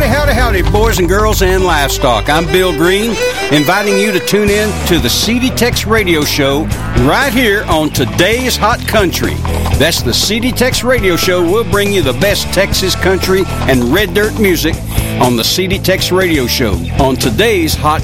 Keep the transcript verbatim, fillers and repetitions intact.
Howdy, howdy, howdy, boys and girls and livestock. I'm Bill Green, inviting you to tune in to the C D Tex Radio Show right here on Today's Hot Country. That's the C D Tex Radio Show. We'll bring you the best Texas country and red dirt music on the C D Tex Radio Show on Today's Hot